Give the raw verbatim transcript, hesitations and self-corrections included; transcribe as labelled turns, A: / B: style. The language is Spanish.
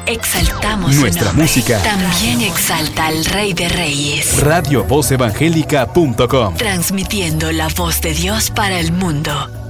A: Exaltamos
B: nuestra
A: su nombre.
B: música.
A: También exalta al Rey de Reyes.
B: radio voz evangélica punto com.
A: Transmitiendo la voz de Dios para el mundo.